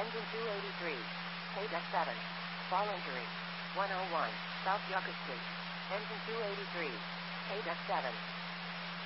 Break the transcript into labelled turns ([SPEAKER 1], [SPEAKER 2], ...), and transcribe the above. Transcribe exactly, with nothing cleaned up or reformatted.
[SPEAKER 1] Engine two eighty-three. Paid at seven. Fall injury. one oh one. South Yucca Street. Engine two eighty-three. Paid at seven.